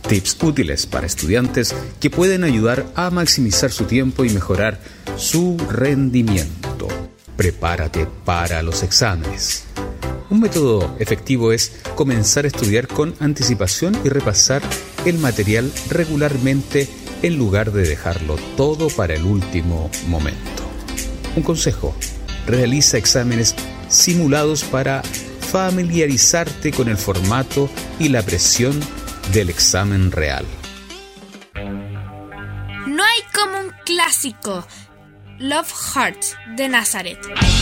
Tips útiles para estudiantes que pueden ayudar a maximizar su tiempo y mejorar su rendimiento. Prepárate para los exámenes. Un método efectivo es comenzar a estudiar con anticipación y repasar el material regularmente en lugar de dejarlo todo para el último momento. Un consejo: realiza exámenes simulados para familiarizarte con el formato y la presión del examen real. No hay como un clásico, Love Heart de Nazareth.